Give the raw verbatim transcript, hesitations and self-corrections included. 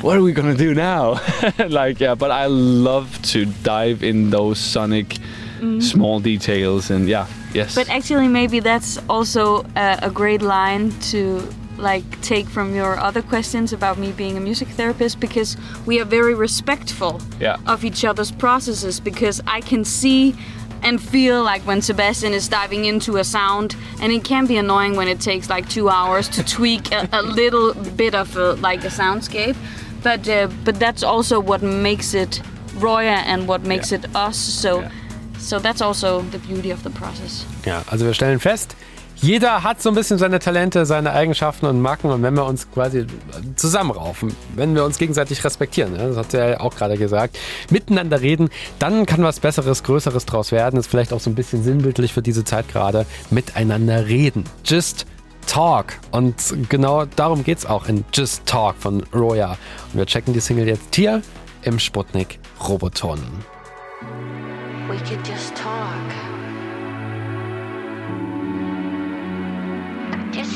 what are we gonna do now? Like, yeah, but I love to dive in those sonic mm. small details, and yeah, yes. But actually, maybe that's also a, a great line to like take from your other questions about me being a music therapist, because we are very respectful yeah. of each other's processes, because I can see and feel like when Sebastian is diving into a sound, and it can be annoying when it takes like two hours to tweak a, a little bit of a, like a soundscape, but uh, but that's also what makes it Roya and what makes yeah. it us, so yeah. so that's also the beauty of the process. Ja, also wir stellen fest, jeder hat so ein bisschen seine Talente, seine Eigenschaften und Macken, und wenn wir uns quasi zusammenraufen, wenn wir uns gegenseitig respektieren, das hat er ja auch gerade gesagt, miteinander reden, dann kann was Besseres, Größeres draus werden. Ist vielleicht auch so ein bisschen sinnbildlich für diese Zeit gerade, miteinander reden. Just Talk. Und genau darum geht's auch in Just Talk von Roya. Und wir checken die Single jetzt hier im Sputnik Roboton. We could just talk.